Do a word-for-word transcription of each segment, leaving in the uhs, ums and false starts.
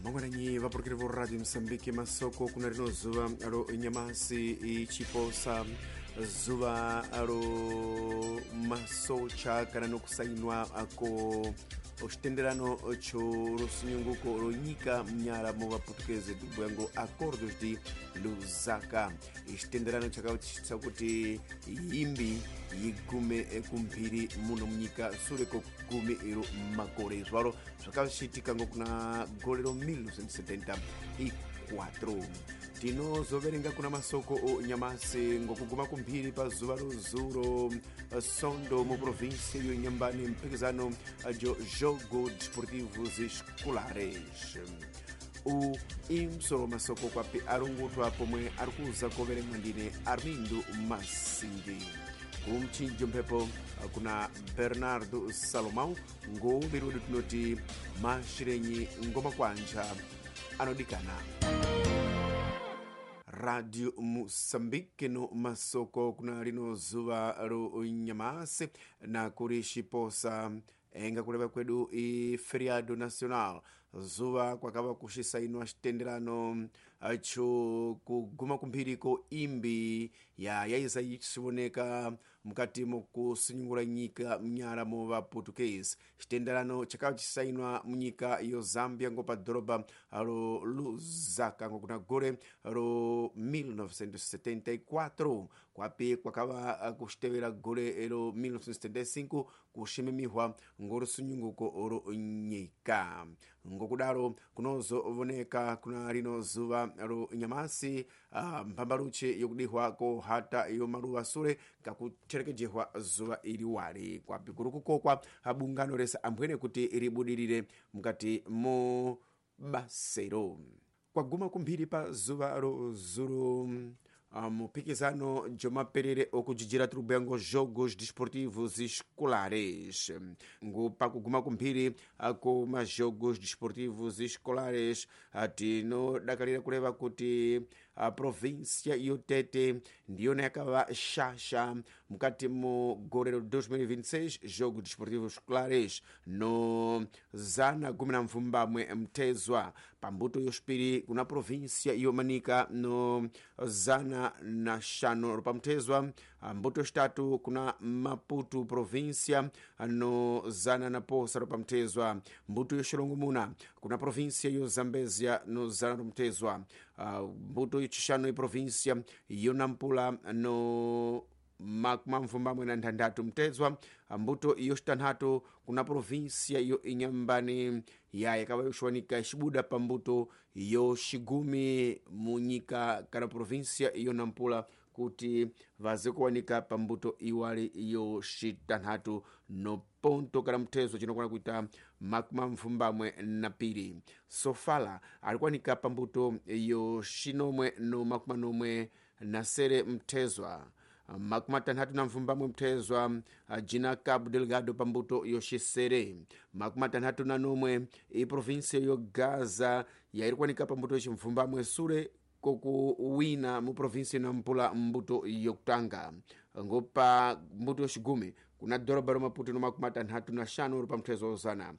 mangwananyi vapurukire vo radio Msambiki masoko kuna rino zuva ro nyamasi ichiposa zuva ro masocha kana nokusainwa ako oxitenderano cho rosunhunguko ronyika mnyara mu vaportuguese dibwango acordos de Lusaka. Ixitenderano chakauchitisa kuti imbi yigume kumphiri muno munyika sure kogume iro makore zvaro zvakachitika ngokuna golero mil novecentos e setenta e quatro. Tinozoverenga kuna masoko o nyamasi ngokuguma kumphiri pa zuva rozuro sondo mu província yo Inhambane mpikisano jo jogo desportivos escolares. O imsoro masoko kwapi arungutwa pomwe arikuza koverengwa ndine Armindo Masindi. Kumchinjo mphepo kuna Bernardo Salomão ngovirudu tunoti mashirenyi ngoma kwanja anodikana. Radio Moçambique no masoko kuna rino zuva ro nyamasi na kurishi posa enga kuleva kwedu i feriado nacional zuva kwakava kuxisainwa xitenderano cho kuguma kumphiriko imbi ya yaiza yixivoneka mukati mokusinyungula nyika mnyara mo vaportuguese. Xitenderano chakava chisainwa munyika yo Zambia ngopa doroba ro Lusaka ngokuna gore ro mil novecentos e setenta e quatro kwapi kwakava kuxitevera gore ro mil novecentos e setenta e cinco kuximemihwa ngoro sunyunguko ro nyika. Ngokudaro kunozovoneka kuna rino zuva ro nyamasi uh, mphambaluche yokudihwa ko hata yo maruwa sure kakucherekejehwa zuva ili wali kwapi kurukukokwa abungano resa ambwene kuti ribudirire mukati mo basero kwaguma kumphiri pa zuva ro zuro mupikisano um, jomaperere okujijira turubengo jogos desportivos escolares ngopa kuguma kumphiri ako ma jogos desportivos escolares atino dakalira kuleva kuti a província yotete ndiyona yakava xaxa mukati mu gorero dois mil e vinte e seis jogo desportivos escolares no zana kumi na mvumbamwe mtezwa pambuto yoxipiri kuna província yomanika no zana na xano pamtezwa mbuto xitatu kuna Maputo província no zana na posa pamtezwa mbuto yoxilongomuna kuna província yo Zambezia no zana pamtezwa mbuto yoxixano i província yo Nampula no makumamvumbamwe na nthandatu mtezwa mbuto yoxitanhatu kuna província yo Inhambane ya yakava yoxiwanika xibuda pa mbuto yoxigumi munyika kana província yo Nampula kuti vaze kuwanika pa mbuto iwali yoxitanhatu no ponto kana mtezo chinokwana kuita makumamvumbamwe na piri. Sofala alikuwanika pa mbuto yoxinomwe no makumanomwe na sere mtezwa makumatanhatu na mvumbamwe mtezwa jina Cabo Delgado pambuto yoxisere makumatanhatu na nomwe i província yo Gaza yairikuwanika pambuto yoximvumbamwe sure kokuwina mu província Nampula mbuto yokutanga ngopa mbuto yoxigumi kuna doroba ro Maputo no makumatanhatu na xanu uri pamtezwa ozana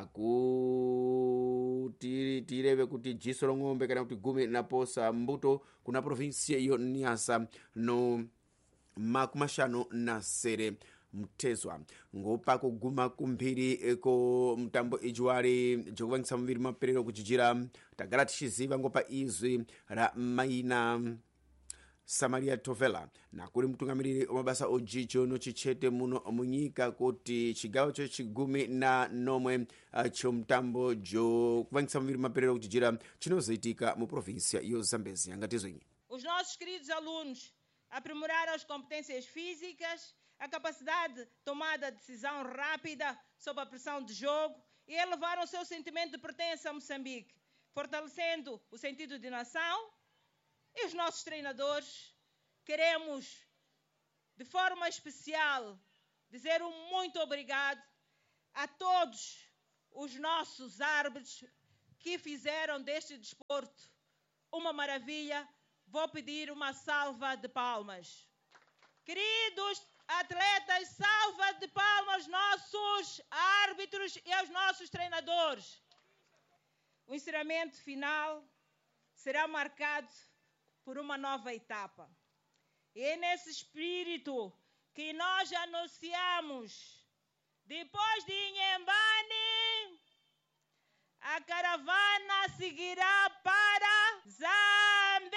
kuti tireve kuti jiso lo ng'ombe kana kuti gumi na posa mbuto kuna província yo Niassa no makumashano na sere mtezwa ngopa kuguma kumphiri ko mtambo ijuwali jokuvangisa muviri maperero kuchijira tagala tixiziva ngopa izwi ra maina Samaria Tovela na kuri mtungamiriri omabasa ojicho no chichete muno munyika kuti chigawo cho chigumi na nomwe cho mtambo jo kuvangisa muviri maperero kuchijira chinozoitika mu província yo Zambezia ngatizwenyi. Os nossos queridos alunos aprimoraram as competências físicas, a capacidade de tomada de decisão rápida sob a pressão de jogo e elevaram o seu sentimento de pertença a Moçambique, fortalecendo o sentido de nação. E os nossos treinadores, queremos, de forma especial, dizer um muito obrigado a todos os nossos árbitros que fizeram deste desporto uma maravilha. Vou pedir uma salva de palmas. Queridos atletas, salva de palmas aos nossos árbitros e aos nossos treinadores. o encerramento final será marcado por uma nova etapa. E é nesse espírito que nós anunciamos, depois de Inhambane, a caravana seguirá para Zambésia.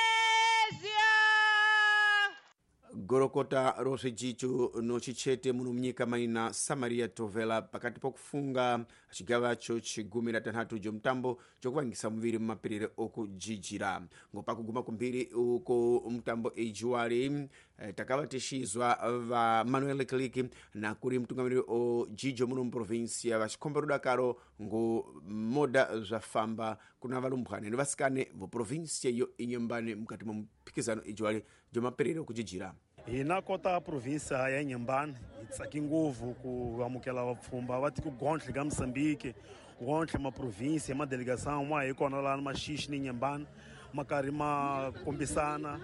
gorokota rose jicho no chichete muno mnyika maina Samaria tovela pakati pokufunga chigawacho chigumi na tanhatu jomtambo chokupangisa muviri mumapirire okujijira ngopakuguma kumbiri uko mtambo ejuwali eh, takavatishizwa va Manuel Kliki na kuri mtungamiriri o jijo muno mprovinsia vachikomberu dakaro ngo moda zvafamba kuna valumbwana ni vasikane vo provinsia yo Inhambane mukati mumphikizano ejuwali jomapirire okujijira. Hina kota província ya Inhambane itsaki nguvu ku amukela vapfhumba va tiko gontle ka Moçambique gontle ma província ma delegação ma ikona lá ma xixi ni Inhambane makari ma kombisana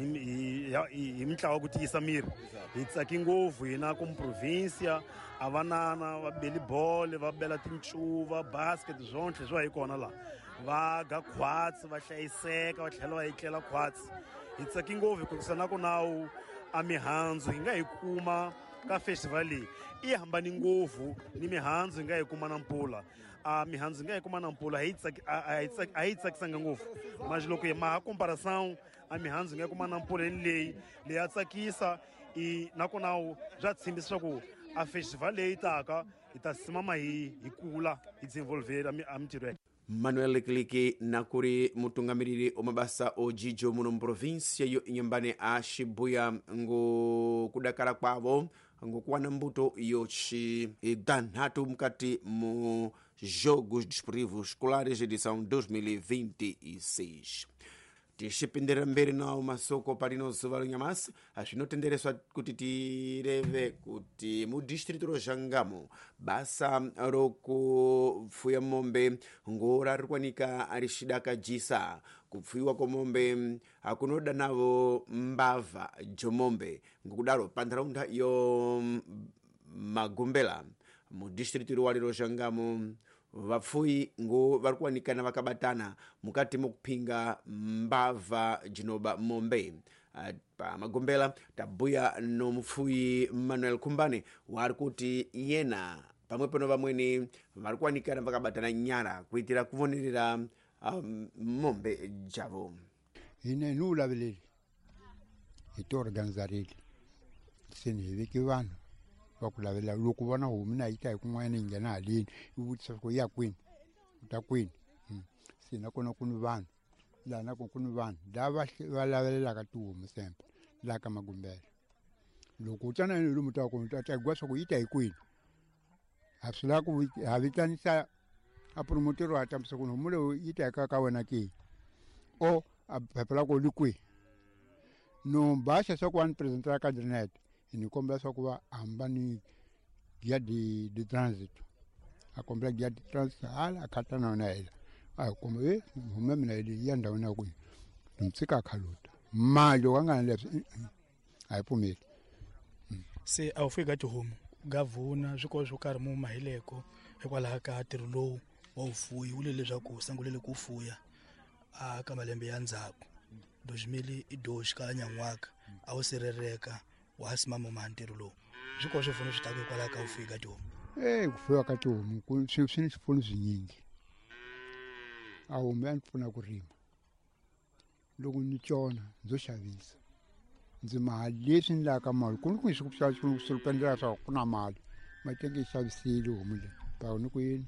hi mitlawa ku tiyisa miri itsaki nguvu hina ku província avanana va beli bole va bela tincuva basket zontle zwa ikona la va ga khwatsi va hlayiseka va tlhela va etlela khwatsi itsaki nguvu ku sana ku nawu a mihandzu hi nga hi kuma ka festival leyi i hambani ngopfu ni mihandzu hi nga hi kuma na mpfula a mihandzu hi nga hi kuma na mpfula a yi tsakisanga ngopfu mas loko hi maha comparação a mihandzu hi nga hi kuma na mpfula ni leyi leyi ya tsakisa i nakona bya tshembisa swaku a festival leyi taka hi ta simama hi hi kula hi desenvolver a mitirho. Manuel Kliki na kuri mutungamiriri o mabasa o jijo muno mprovinsia yo Inhambane a Shibuya ngo kudakara kwavo ngo kuwana mbuto yochi danhatu mkati mu Jogos Desportivos Escolares edição dois mil e vinte e seis. Tixipindira mberi na masoko parino zuva nyamasi azvinotendereswa kuti tireve kuti mu distrito rozhangamo basa rokufuya mombe ngora rikwanika arishidaka jisa kupfuiwa kwemombe akunoda navo mbavha jomombe ngokudaro panharaunda yo Magumbela mu distrito rwali rozhangamo vapfui ngo vari kuwanikana vakabatana mukati mokupinga mbavha jinoba mombe pa Magumbela tabhuya nomupfui Manuel Kumbane wari kuti yena pamwepo nevamweni vari kuwanikana vakabatana nyara kuitira kuvonerera um, mombe javo. Ine nulaveleli itoorganizareli senheveke vanhu vakulavela loko vona homu na yita hi kun'wana yi nghena haleni yi vutisa ku ya kwini u ta kwini se nakona ku ni vanhu laha nako ku ni vanhu lava va lavelelaka tihomu sembe laha ka Magumbela loko u tsanana ni lomu ta ku ta tagwa swa ku yita hi kwini a swi lava ku ha vitanisa a promotero a tamisa ku homu leyi yita eka ka wena ke o a phepela ku li kwi no basha swa ku wa ni presentera ka Drinet ni kombela swa ku va hambani ya di di transit a kombela ya di transit hala a khatana na yena a kombe eh hume mina ile ya ndhawu na ku mtsika khaluta mali wa nga leswi a yi pfumeli se a wu fika tihomu gavuna swiko swo karhi mu mahileko hikwalaho ka tirho lowu wa ufuyi wu le leswaku sangulele ku fuya a ka malembe ya ndzhaku dos mil e dois ka nyan'waka a wu sirereka wa simama mantirho lowu swiko swi pfuna swi taka hikwalaho ka ufuyi ka tihomu. Eh ku fuya ka tihomu swi swi ni swipfuno swinyingi a homu ya ni pfuna ku rima loko ni cona ndzo xavisa ndzi mali leswi ni laka mali ku ni ku swi ku swi pendela swa ku na mali matenge yi xavisile homu leyi pa ni ku yini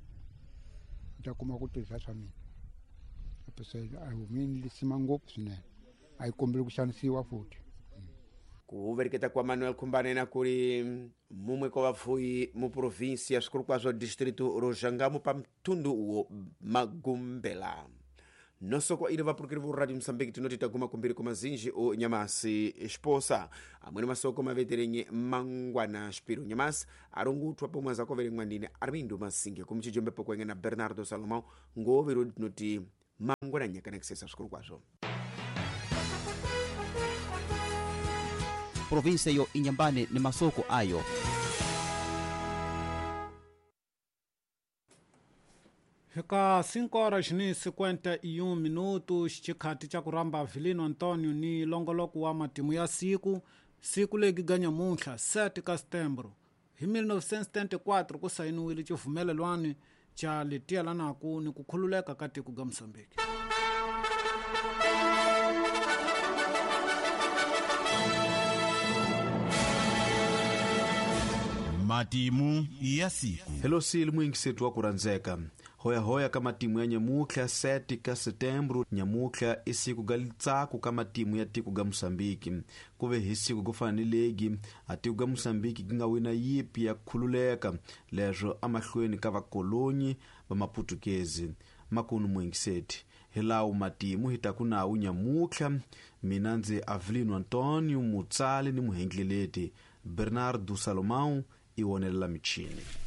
ni ta kuma ku tirhisa swa mina pesa a homu yi ni sima ngopfu swinene a yi kombeli ku xanisiwa futhi. Kuvereketa kwa Manuel Kumbane na kuri mumwe kwa vapfui mu provinsia swikulu kwazvo distrito rozhangamo pa mtundu uwo Magumbela nosoko ili vapurukiri vo Radio Msambiki tinoti taguma kumbiri kwa mazinji o nyamasi exposa amwene masoko maveterenye mangwana xpiro nyamasi arongutwa pomwe zakovere ng'wandine armindu masinge kumchijombepo kwenge na Bernardo Salomão ngovero tinoti mangwana nyakana kisesa swikulu kwazvo. Provinsia yo Inhambane ni masoko ayo. Hika cinco horas ni cinquenta e um minutos chikhati cha kuramba Avelino Antônio ni longoloko wa matimu ya siku siku legi ganha munhla sete ka setembro hi mil novecentos e setenta e quatro ku sayiniwile chivumelelwani cha letiya lanaku ni ku khululeka ka tiko ga Moçambique. Matimu ya siku. Hello sil mwingisetu wa kuranzeka hoya hoya kama timu ya Nyamukhla sete ka setembro Nyamukhla isiku galitsaku kama timu ya tiko ga Moçambique kuve hisiku kufanelegi atiku ga Moçambique gingawina yipi ya khululeka lezo amahlweni ka vakolonyi va maputukezi makunu mwingiseti hilawu matimu hitakunawu Nyamukhla mina ndzi Avelino Antônio mutsali ni muhengleleti Bernardo Salomão iwonelela michini.